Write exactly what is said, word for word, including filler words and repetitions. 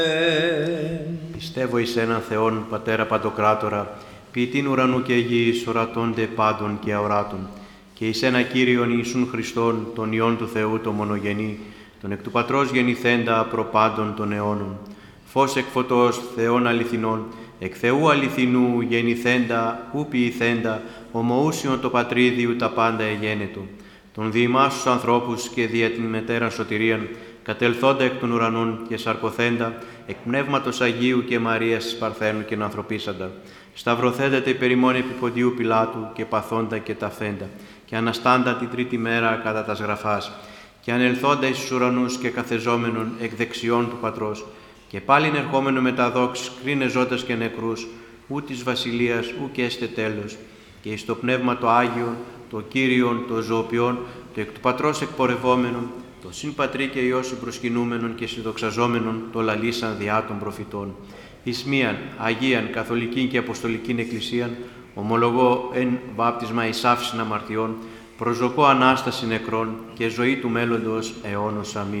Πιστεύω εις έναν Θεόν, Πατέρα Παντοκράτορα, ποιητήν ουρανού και γης, ορατώνται πάντων και αοράτων, και εις ένα Κύριον Ιησούν Χριστόν, τον Υιόν του Θεού, το μονογενή, τον εκ του Πατρός γεννηθέντα προπάντων των αιώνων, φως εκ φωτός, Θεών αληθινών, εκ Θεού αληθινού γεννηθέντα, ου ποιηθέντα, ομοούσιον το Πατρίδιου τα πάντα εγένετο, των διημάς τους ανθρώπους και δια την μετέραν σωτηρίαν, κατελθόντα εκ των ουρανών και σαρκωθέντα, εκ Πνεύματος Αγίου και Μαρίας της Παρθένου και ανθρωπίσαντα, σταυρωθέντα τε περιμόνη επιποντίου Πιλάτου και παθόντα και ταφθέντα, και αναστάντα την τρίτη μέρα κατά τας γραφάς, και ανελθόντα εις τους ουρανούς και καθεζόμενον εκ δεξιών του Πατρός, και πάλιν ερχόμενο με τα δόξ, κρίνε ζώντας και νεκρούς, ου της βασιλείας ου και έστε τέλος, και εις το Πνεύμα το Άγιον, το Κύριον, το ζωοποιόν, το εκ του Πατρός εκπορευόμενον, το συν Πατρί και Υιό συμπροσκυνούμενον και συνδοξαζόμενον, το λαλήσαν διά των προφητών. Εις μίαν, Αγίαν, Καθολικήν και Αποστολικήν Εκκλησίαν, ομολογώ εν βάπτισμα εις άφησιν αμαρτιών, προσδοκώ Ανάσταση νεκρών και ζωή του μέλλοντος αιώνος. Αμήν.